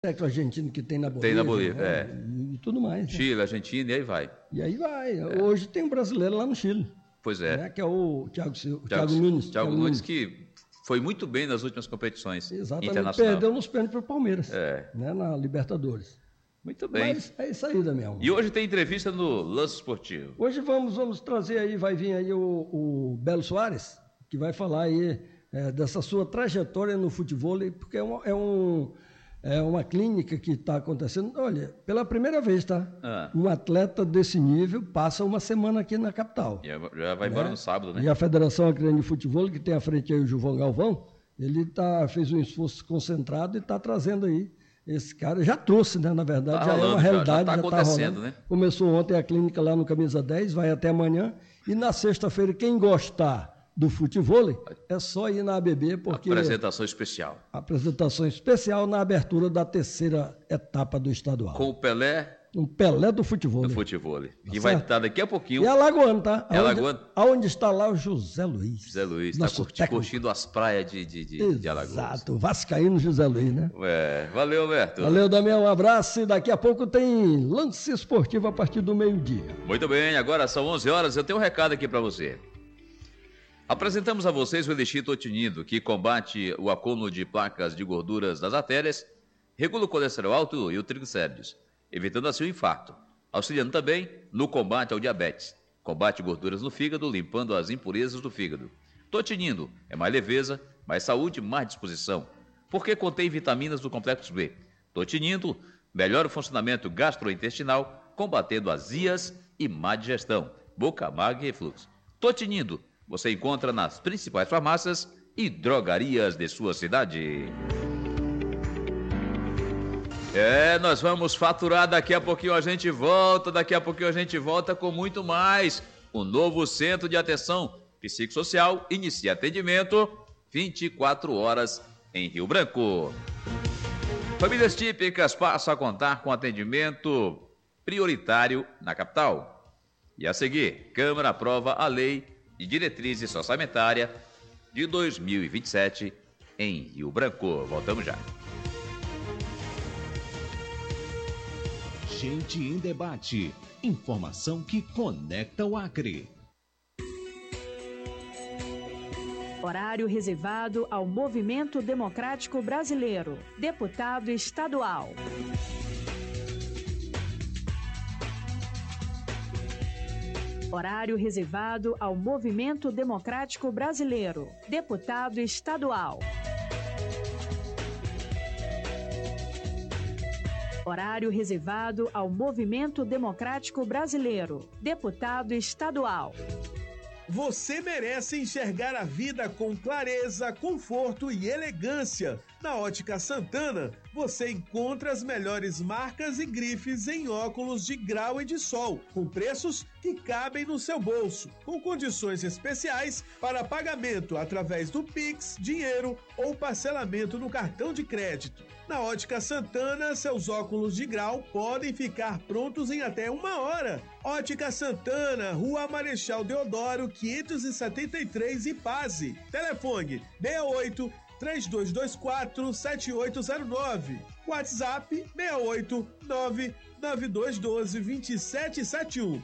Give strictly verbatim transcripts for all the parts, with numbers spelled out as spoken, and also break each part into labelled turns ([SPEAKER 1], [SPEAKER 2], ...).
[SPEAKER 1] técnico argentino que tem na Bolívia.
[SPEAKER 2] Tem na Bolívia,
[SPEAKER 1] né?
[SPEAKER 2] é.
[SPEAKER 1] E, e tudo mais.
[SPEAKER 2] Chile,
[SPEAKER 1] né?
[SPEAKER 2] Argentina, e aí vai.
[SPEAKER 1] E aí vai. É. Hoje tem um brasileiro lá no Chile.
[SPEAKER 2] Pois é.
[SPEAKER 1] Né? Que é o Thiago,
[SPEAKER 2] Thiago,
[SPEAKER 1] Thiago Nunes.
[SPEAKER 2] Thiago, Thiago Nunes, que foi muito bem nas últimas competições
[SPEAKER 1] Exatamente,
[SPEAKER 2] internacionais.
[SPEAKER 1] perdeu nos pênaltis para o Palmeiras,
[SPEAKER 2] é.
[SPEAKER 1] né? Na Libertadores.
[SPEAKER 2] Muito bem.
[SPEAKER 1] Mas é isso aí, Damião.
[SPEAKER 2] E hoje tem entrevista no Lance Esportivo.
[SPEAKER 1] Hoje vamos, vamos trazer aí, vai vir aí o, o Belo Soares, que vai falar aí é, dessa sua trajetória no futebol, porque é, uma, é, um, é uma clínica que está acontecendo. Olha, pela primeira vez, tá? Ah. Um atleta desse nível passa uma semana aqui na capital.
[SPEAKER 2] Já, já vai embora né? no sábado, né?
[SPEAKER 1] E a Federação Acreana de Futebol, que tem à frente aí o Gilvão Galvão, ele tá, fez um esforço concentrado e está trazendo aí esse cara. Já trouxe, né? Na verdade, tá já rolando, é uma realidade. Já está acontecendo, tá né? Começou ontem a clínica lá no Camisa dez, vai até amanhã. E na sexta-feira, quem gostar do futebol, é só ir na A B B, porque...
[SPEAKER 2] Apresentação especial.
[SPEAKER 1] Apresentação especial na abertura da terceira etapa do estadual.
[SPEAKER 2] Com o Pelé...
[SPEAKER 1] Um Pelé do futebol.
[SPEAKER 2] Do futebol. Que vai estar daqui a pouquinho.
[SPEAKER 1] E Alagoano, tá?
[SPEAKER 2] É Alagoano.
[SPEAKER 1] Aonde está lá o José Luiz.
[SPEAKER 2] José Luiz, está curti, curtindo as praias de, de, de, de Alagoas.
[SPEAKER 1] Exato, vascaíno José Luiz, né?
[SPEAKER 2] É, valeu, Alberto.
[SPEAKER 1] Valeu, Damião, um abraço. E daqui a pouco tem Lance Esportivo a partir do meio-dia.
[SPEAKER 2] Muito bem, agora são onze horas, eu tenho um recado aqui para você. Apresentamos a vocês o Elixir Totinido, que combate o acúmulo de placas de gorduras das artérias, regula o colesterol alto e o triglicéridos, evitando assim o infarto, auxiliando também no combate ao diabetes. Combate gorduras no fígado, limpando as impurezas do fígado. Totinindo é mais leveza, mais saúde, mais disposição, porque contém vitaminas do complexo B. Totinindo melhora o funcionamento gastrointestinal, combatendo azias e má digestão, boca amarga e refluxo. Totinindo você encontra nas principais farmácias e drogarias de sua cidade. É, nós vamos faturar, daqui a pouquinho a gente volta, daqui a pouquinho a gente volta com muito mais. O novo Centro de Atenção Psicossocial inicia atendimento vinte e quatro horas em Rio Branco. Famílias típicas passam a contar com atendimento prioritário na capital. E a seguir, Câmara aprova a Lei de Diretrizes Orçamentárias de dois mil e vinte e sete em Rio Branco. Voltamos já.
[SPEAKER 3] Gente em Debate. Informação que conecta o Acre.
[SPEAKER 4] Horário reservado ao Movimento Democrático Brasileiro. Deputado estadual. Horário reservado ao Movimento Democrático Brasileiro. Deputado estadual. Horário reservado ao Movimento Democrático Brasileiro. Deputado estadual.
[SPEAKER 5] Você merece enxergar a vida com clareza, conforto e elegância. Na Ótica Santana, você encontra as melhores marcas e grifes em óculos de grau e de sol, com preços que cabem no seu bolso, com condições especiais para pagamento através do Pix, dinheiro ou parcelamento no cartão de crédito. Na Ótica Santana, seus óculos de grau podem ficar prontos em até uma hora. Ótica Santana, Rua Marechal Deodoro, quinhentos e setenta e três, Ipase. Telefone seis oito, três dois dois quatro, sete oito zero nove. WhatsApp seis oito, nove nove dois um dois, dois sete sete um.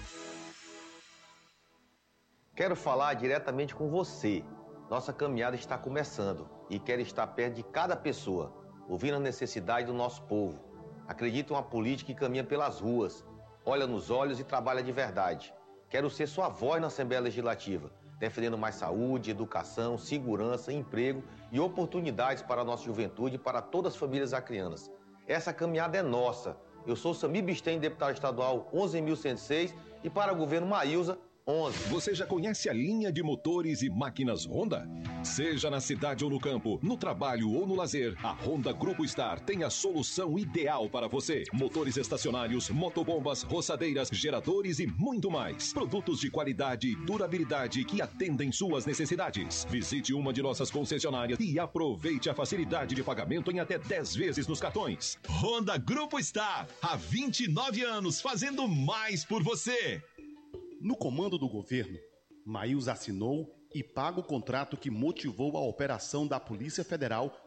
[SPEAKER 6] Quero falar diretamente com você. Nossa caminhada está começando e quero estar perto de cada pessoa, ouvindo a necessidade do nosso povo. Acredito em uma política que caminha pelas ruas, olha nos olhos e trabalha de verdade. Quero ser sua voz na Assembleia Legislativa, defendendo mais saúde, educação, segurança, emprego e oportunidades para a nossa juventude e para todas as famílias acreanas. Essa caminhada é nossa. Eu sou Samir Bisten, deputado estadual onze mil cento e seis, e para o governo Maílza, onze.
[SPEAKER 3] Você já conhece a linha de motores e máquinas Honda? Seja na cidade ou no campo, no trabalho ou no lazer, a Honda Grupo Star tem a solução ideal para você. Motores estacionários, motobombas, roçadeiras, geradores e muito mais. Produtos de qualidade e durabilidade que atendem suas necessidades. Visite uma de nossas concessionárias e aproveite a facilidade de pagamento em até dez vezes nos cartões. Honda Grupo Star, há vinte e nove anos fazendo mais por você.
[SPEAKER 7] No comando do governo, Maílza assinou e paga o contrato que motivou a operação da Polícia Federal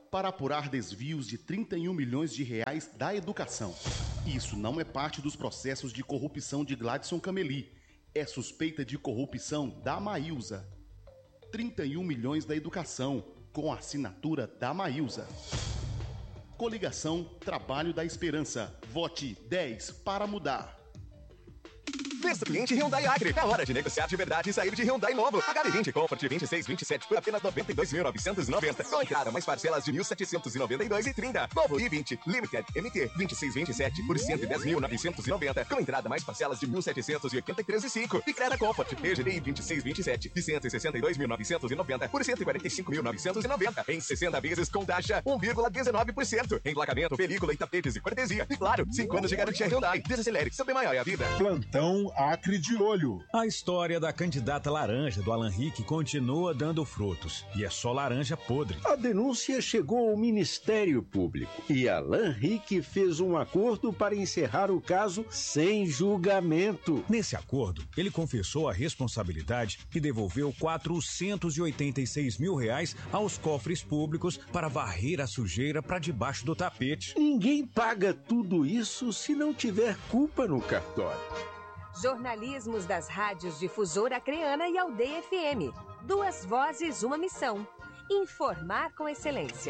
[SPEAKER 7] para apurar desvios de trinta e um milhões de reais da educação. Isso não é parte dos processos de corrupção de Gladson Cameli. É suspeita de corrupção da Maílza. trinta e um milhões da educação, com a assinatura da Maílza. Coligação Trabalho da Esperança. Vote dez para mudar.
[SPEAKER 8] Sexto cliente Hyundai Acre. É hora de negociar de verdade e sair de Hyundai novo. H D vinte Comfort vinte e seis, vinte e sete por apenas noventa e dois mil novecentos e noventa. Com entrada mais parcelas de mil setecentos e noventa e dois reais e trinta. Novo i vinte Limited M T vinte e seis, vinte e sete por cento e dez mil novecentos e noventa. Com entrada mais parcelas de mil setecentos e oitenta e três reais e cinco. E Creta Comfort P G D I vinte e seis, vinte e sete de cento e sessenta e dois mil novecentos e noventa por cento e quarenta e cinco mil novecentos e noventa. Em sessenta vezes com taxa um vírgula dezenove por cento. Emplacamento, película e tapetes e cortesia. E claro, cinco anos de garantia Hyundai. Desacelere, sempre maior é a vida.
[SPEAKER 9] Plantão Acre de Olho.
[SPEAKER 10] A história da candidata laranja do Alan Rick continua dando frutos. E é só laranja podre.
[SPEAKER 11] A denúncia chegou ao Ministério Público. E Alan Rick fez um acordo para encerrar o caso sem julgamento.
[SPEAKER 10] Nesse acordo, ele confessou a responsabilidade e devolveu quatrocentos e oitenta e seis mil reais aos cofres públicos para varrer a sujeira para debaixo do tapete.
[SPEAKER 11] Ninguém paga tudo isso se não tiver culpa no cartório.
[SPEAKER 12] Jornalismos das rádios Difusora Acreana e Aldeia F M. Duas vozes, uma missão. Informar com excelência.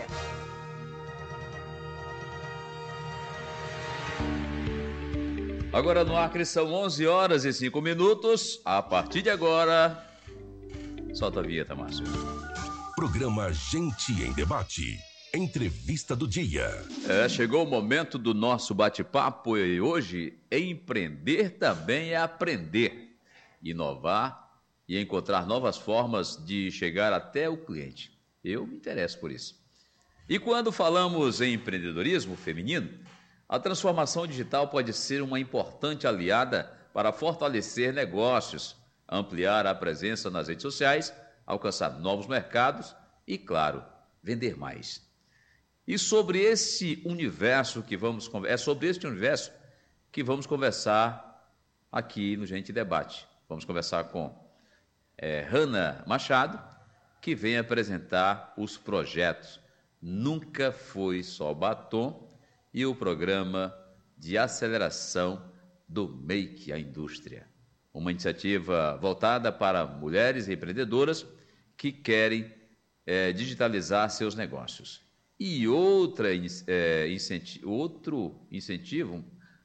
[SPEAKER 2] Agora no Acre são onze horas e cinco minutos. A partir de agora, solta a vinheta, Márcio.
[SPEAKER 3] Programa Gente em Debate. Entrevista do dia.
[SPEAKER 2] É, chegou o momento do nosso bate-papo e hoje empreender também é aprender, inovar e encontrar novas formas de chegar até o cliente. Eu me interesso por isso. E quando falamos em empreendedorismo feminino, a transformação digital pode ser uma importante aliada para fortalecer negócios, ampliar a presença nas redes sociais, alcançar novos mercados e, claro, vender mais. E sobre esse universo que vamos é sobre este universo que vamos conversar aqui no Gente Debate. Vamos conversar com é, Hanna Machado, que vem apresentar os projetos Nunca Foi Só Batom e o programa de aceleração do Make a Indústria. Uma iniciativa voltada para mulheres empreendedoras que querem é, digitalizar seus negócios. E outra, é, incenti- outro incentivo,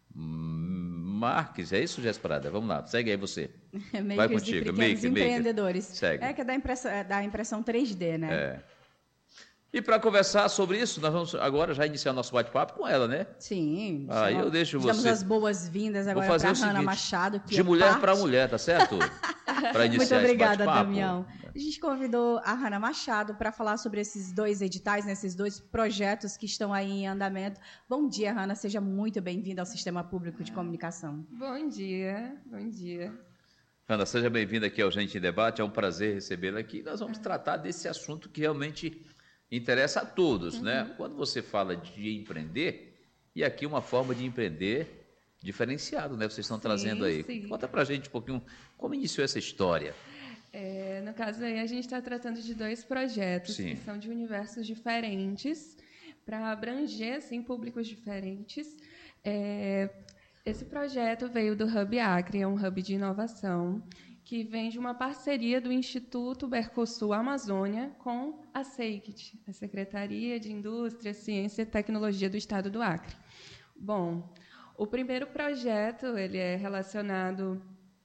[SPEAKER 2] Marques, é isso, Jéssica Prada? Vamos lá, segue aí você.
[SPEAKER 13] Vai contigo, pequenos Maker, empreendedores.
[SPEAKER 2] Maker. Segue.
[SPEAKER 13] É que é da impressão, é da impressão três D, né?
[SPEAKER 2] É. E para conversar sobre isso, nós vamos agora já iniciar nosso bate-papo com ela, né?
[SPEAKER 13] Sim.
[SPEAKER 2] Aí eu deixo você.
[SPEAKER 13] Damos as boas-vindas agora para a Hanna Machado. Que
[SPEAKER 2] de
[SPEAKER 13] é
[SPEAKER 2] mulher
[SPEAKER 13] parte...
[SPEAKER 2] para mulher, tá certo? Para iniciar
[SPEAKER 13] Muito obrigada,
[SPEAKER 2] esse bate-papo.
[SPEAKER 13] Damião. A gente convidou a Hanna Machado para falar sobre esses dois editais, né, esses dois projetos que estão aí em andamento. Bom dia, Hanna. Seja muito bem-vinda ao Sistema Público de Comunicação.
[SPEAKER 14] Bom dia, bom dia.
[SPEAKER 2] Hanna, seja bem-vinda aqui ao Gente em Debate. É um prazer recebê-la aqui. Nós vamos tratar desse assunto que realmente interessa a todos, uhum. né? Quando você fala de empreender, e aqui uma forma de empreender diferenciado, né? Vocês estão sim, trazendo aí. Sim. Conta pra gente um pouquinho como iniciou essa história.
[SPEAKER 14] É, no caso aí, a gente está tratando de dois projetos sim. que são de universos diferentes, para abranger, assim, públicos diferentes. É, esse projeto veio do Hub Acre, é um hub de inovação, que vem de uma parceria do Instituto Mercosul Amazônia com a SEICT, a Secretaria de Indústria, Ciência e Tecnologia do Estado do Acre. Bom, o primeiro projeto ele é relacionado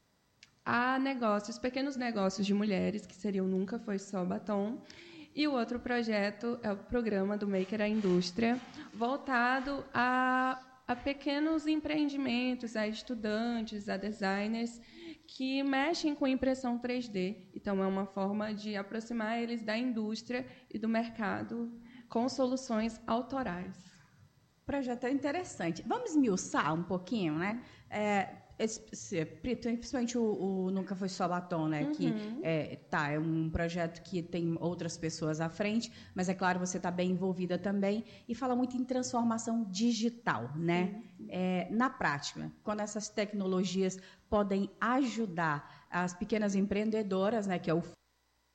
[SPEAKER 14] a negócios, pequenos negócios de mulheres, que seriam Nunca Foi Só Batom, e o outro projeto é o programa do Maker a Indústria, voltado a, a pequenos empreendimentos, a estudantes, a designers, que mexem com impressão três D. Então, é uma forma de aproximar eles da indústria e do mercado com soluções autorais.
[SPEAKER 13] O projeto é interessante. Vamos esmiuçar um pouquinho, né? É, esse, principalmente o, o Nunca Foi Só Batom, né? Uhum. Que é, tá, é um projeto que tem outras pessoas à frente, mas, é claro, você está bem envolvida também e fala muito em transformação digital, né? Uhum. É, na prática, quando essas tecnologias podem ajudar as pequenas empreendedoras, né? Que é o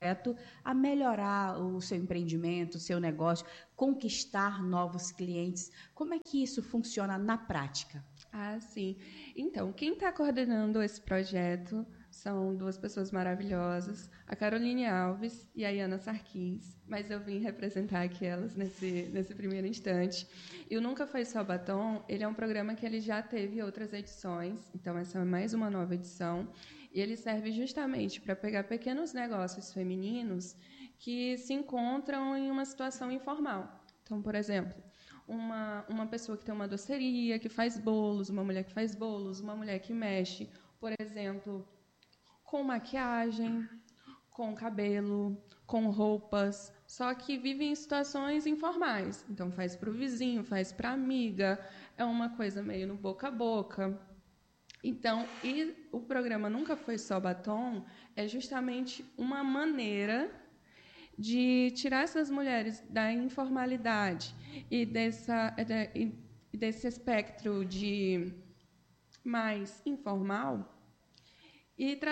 [SPEAKER 13] a melhorar o seu empreendimento, o seu negócio, conquistar novos clientes. Como é que isso funciona na prática?
[SPEAKER 14] Ah, sim. Então, quem está coordenando esse projeto são duas pessoas maravilhosas, a Caroline Alves e a Ana Sarquis, mas eu vim representar aqui elas nesse, nesse primeiro instante. E o Nunca Foi Só Batom, ele é um programa que ele já teve outras edições, então essa é mais uma nova edição, e ele serve justamente para pegar pequenos negócios femininos que se encontram em uma situação informal. Então, por exemplo, uma, uma pessoa que tem uma doceria, que faz bolos, uma mulher que faz bolos, uma mulher que mexe, por exemplo, com maquiagem, com cabelo, com roupas, só que vive em situações informais. Então, faz para o vizinho, faz para a amiga, é uma coisa meio no boca a boca. Então, e o programa Nunca Foi Só Batom é justamente uma maneira de tirar essas mulheres da informalidade e, dessa, e desse espectro de mais informal e trazer